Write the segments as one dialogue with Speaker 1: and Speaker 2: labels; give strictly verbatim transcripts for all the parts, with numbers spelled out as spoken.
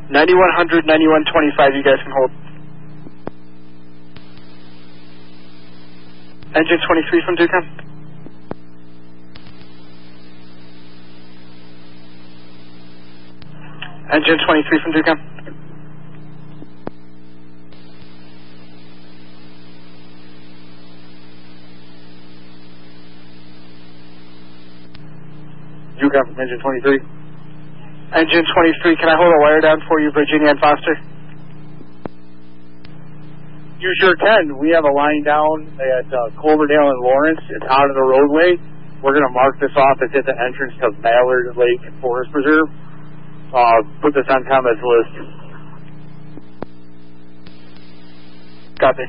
Speaker 1: ninety-one hundred, ninety-one twenty-five, you guys can hold. Engine twenty-three from Ducom. Engine twenty-three from Ducom.
Speaker 2: Ducom from engine twenty-three.
Speaker 1: Engine twenty-three, can I hold a wire down for you, Virginia and Foster?
Speaker 2: You sure can. We have a line down at uh, Cloverdale and Lawrence. It's out of the roadway. We're going to mark this off. It's at the entrance to Ballard Lake Forest Preserve. Uh, put this on comments list.
Speaker 1: Copy.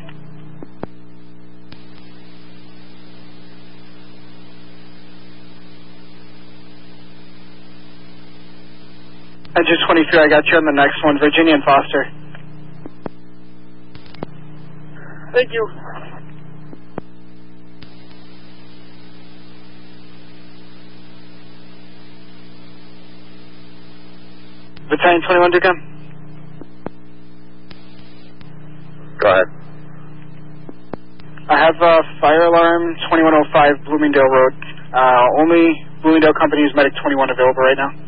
Speaker 1: Engine twenty-three, I got you on the next one, Virginia and Foster.
Speaker 2: Thank you.
Speaker 1: Battalion twenty-one, Ducom.
Speaker 2: Go ahead.
Speaker 1: I have a fire alarm twenty-one oh five Bloomingdale Road. Uh, only Bloomingdale Company is Medic twenty-one available right now.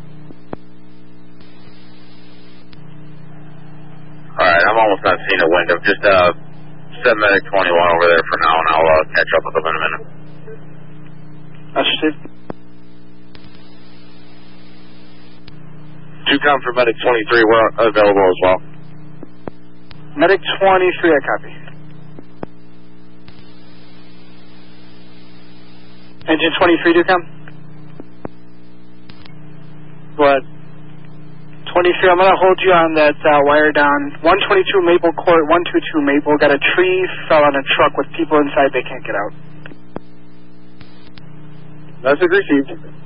Speaker 2: Alright, I'm almost not seeing a window. Just uh, send Medic twenty-one over there for now, and I'll uh, catch up with them in a minute.
Speaker 1: That's received.
Speaker 2: Ducom for Medic twenty-three, we're available as well.
Speaker 1: Medic twenty-three, I copy. Engine twenty-three, Ducom. Go ahead. twenty-three, I'm going to hold you on that uh, wire down. one twenty-two Maple Court, one twenty-two Maple. Got a tree, fell on a truck with people inside. They can't get out.
Speaker 2: Message received.